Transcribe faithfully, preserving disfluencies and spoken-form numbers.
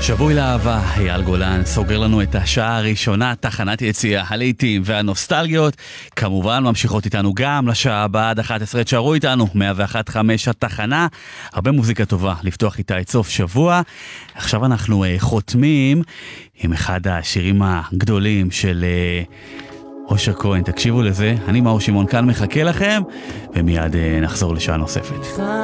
שבוי לאהבה, אייל גולן סוגר לנו את השעה הראשונה, תחנת יציאה, הלהיטים והנוסטלגיות. כמובן ממשיכות איתנו גם לשעה הבאה עד אחת עשרה, תשארו איתנו, מאה ואחת נקודה חמש התחנה, הרבה מוזיקה טובה לפתוח איתה את סוף שבוע. עכשיו אנחנו uh, חותמים עם אחד השירים הגדולים של uh, אושר כהן, תקשיבו לזה, אני מאור שמעון כאן מחכה לכם, ומיד uh, נחזור לשעה נוספת.